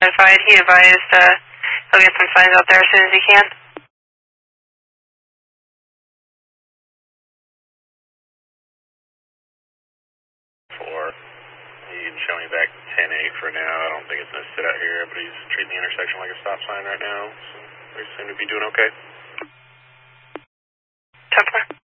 notified. He advised he'll get some signs out there as soon as he can. 4. He can show me back 10-8 for now. I don't think it's going to sit out here, but he's treating the intersection like a stop sign right now. So they seem to be doing okay. 10-4.